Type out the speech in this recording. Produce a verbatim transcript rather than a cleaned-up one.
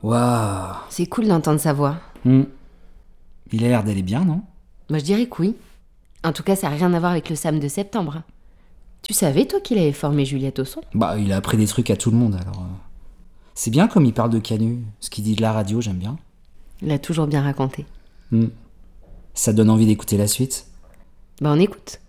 Waouh. C'est cool d'entendre sa voix. Hmm. Il a l'air d'aller bien, non? Moi, je dirais que oui. En tout cas, ça n'a rien à voir avec le Sam de septembre. Tu savais, toi, qu'il avait formé Juliette au son? Bah, il a appris des trucs à tout le monde, alors... euh. C'est bien comme il parle de Canu. Ce qu'il dit de la radio, j'aime bien. Il a toujours bien raconté. Hmm. Ça donne envie d'écouter la suite. Bah, on écoute.